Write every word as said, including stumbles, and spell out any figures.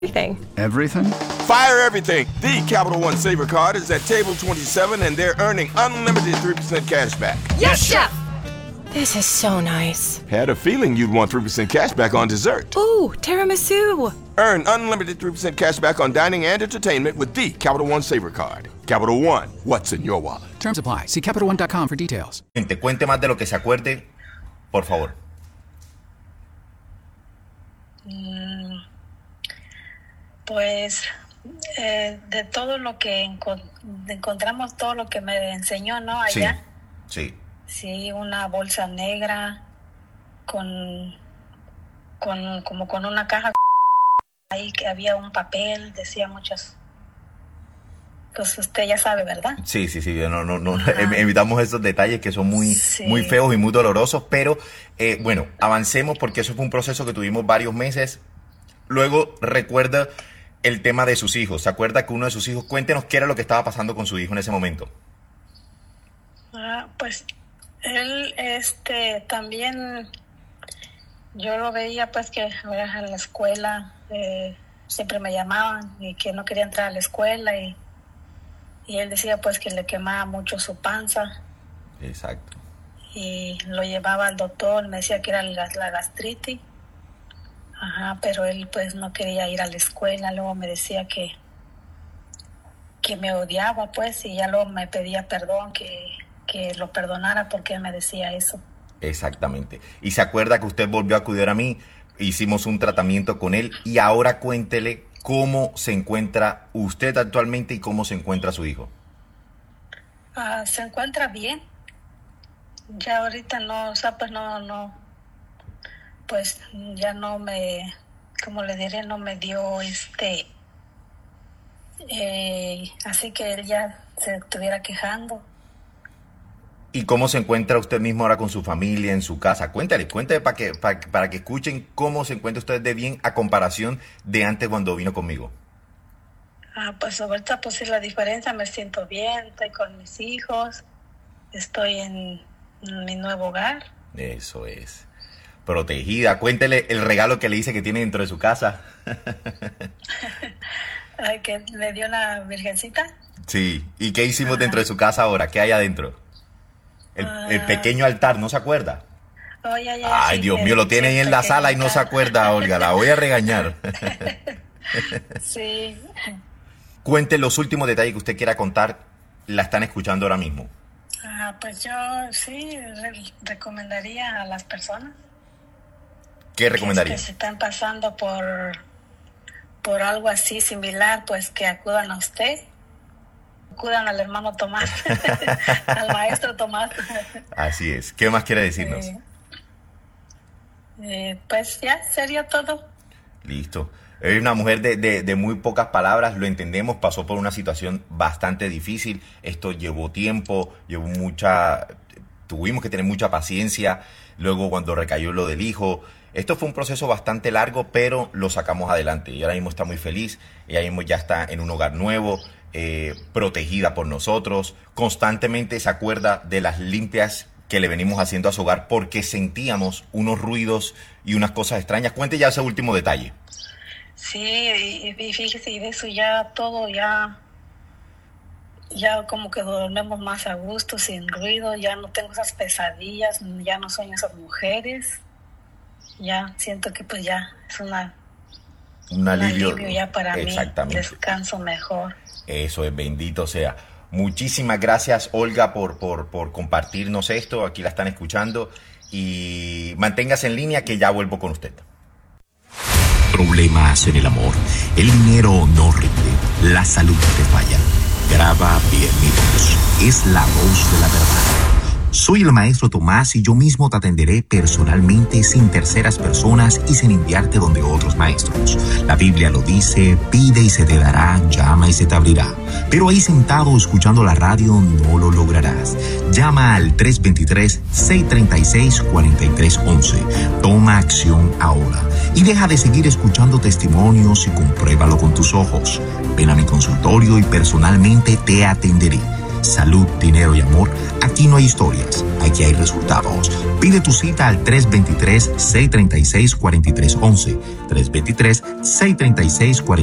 Everything. Everything? Fire everything. The Capital One Saver Card is at table twenty-seven and they're earning unlimited three percent cash back. Yes, Chef! This is so nice. Had a feeling you'd want three percent cash back on dessert. Ooh, tiramisu. Earn unlimited three percent cash back on dining and entertainment with the Capital One Saver Card. Capital One, what's in your wallet? Terms apply. See Capital One dot com for details. Te cuente más de lo que se acuerde, por favor. Mm, pues eh, de todo lo que enco- encontramos, todo lo que me enseñó, ¿no? Allá. Sí, sí. Sí, una bolsa negra con, con como con una caja ahí que había un papel, decía muchas. Pues usted ya sabe, ¿verdad? Sí, sí, sí, no, no, no, evitamos esos detalles que son muy, sí. muy feos y muy dolorosos, pero eh, bueno, avancemos porque eso fue un proceso que tuvimos varios meses. Luego recuerda el tema de sus hijos, ¿se acuerda que uno de sus hijos, cuéntenos qué era lo que estaba pasando con su hijo en ese momento? Ah, pues él, este, también, yo lo veía pues que a la escuela, eh, siempre me llamaban y que no quería entrar a la escuela y Y él decía pues que le quemaba mucho su panza. Exacto. Y lo llevaba al doctor, me decía que era la, la gastritis. Ajá, pero él pues no quería ir a la escuela. Luego me decía que, que me odiaba pues y ya luego me pedía perdón, que, que lo perdonara porque él me decía eso. Exactamente. Y se acuerda que usted volvió a acudir a mí, hicimos un tratamiento con él y ahora cuéntele cómo se encuentra usted actualmente y cómo se encuentra su hijo. Uh, se encuentra bien. Ya ahorita no, o sea, pues no, no, pues ya no me, como le diré, no me dio este, eh, así que él ya se estuviera quejando. ¿Y cómo se encuentra usted mismo ahora con su familia, en su casa? Cuéntale, cuéntale para que, para, para que escuchen cómo se encuentra usted de bien a comparación de antes cuando vino conmigo. Ah, pues ahorita pues sí, la diferencia, me siento bien, estoy con mis hijos, estoy en, en mi nuevo hogar. Eso es. Protegida. Cuéntele el regalo que le dice que tiene dentro de su casa. Ay, que me dio una virgencita. Sí. ¿Y qué hicimos dentro de su casa ahora? ¿Qué hay adentro? El, el pequeño altar, ¿no se acuerda? Oh, ya, ya, Ay, sí, Dios mío, lo tiene ahí en la sala y no se acuerda, Olga. La voy a regañar. Sí. Cuente los últimos detalles que usted quiera contar. La están escuchando ahora mismo. Ah, pues yo sí re- recomendaría a las personas. ¿Qué recomendaría? Que, que se están pasando por, por algo así similar, pues que acudan a usted. Acudan al hermano Tomás, al maestro Tomás. Así es. ¿Qué más quiere decirnos? Eh, eh, pues ya, sería todo. Listo. Es una mujer de, de, de muy pocas palabras, lo entendemos, pasó por una situación bastante difícil. Esto llevó tiempo, llevó mucha, tuvimos que tener mucha paciencia. Luego cuando recayó lo del hijo, esto fue un proceso bastante largo, pero lo sacamos adelante. Y ahora mismo está muy feliz, ella mismo ya está en un hogar nuevo. Eh, protegida por nosotros, constantemente se acuerda de las limpias que le venimos haciendo a su hogar porque sentíamos unos ruidos y unas cosas extrañas. Cuente ya ese último detalle. Sí, y, y fíjese, y de eso ya todo ya, ya como que dormimos más a gusto, sin ruido, ya no tengo esas pesadillas, ya no sueño esas mujeres, ya siento que pues ya es una, un alivio, un alivio ya para mí, descanso mejor. Eso es, bendito sea. Muchísimas gracias, Olga, por, por, por compartirnos esto. Aquí la están escuchando. Y manténgase en línea que ya vuelvo con usted. Problemas en el amor. El dinero no rinde. La salud te falla. Graba bien mi voz. Es la voz de la verdad. Soy el maestro Tomás y yo mismo te atenderé personalmente sin terceras personas y sin enviarte donde otros maestros. La Biblia lo dice, pide y se te dará, llama y se te abrirá. Pero ahí sentado escuchando la radio no lo lograrás. Llama al tres dos tres, seis tres seis, cuatro tres uno uno. Toma acción ahora y deja de seguir escuchando testimonios y compruébalo con tus ojos. Ven a mi consultorio y personalmente te atenderé. salud, dinero y amor, aquí no hay historias, aquí hay resultados. Pide tu cita al tres dos tres, seis tres seis, cuatro tres uno uno, tres dos tres, seis tres seis, cuatro tres uno uno.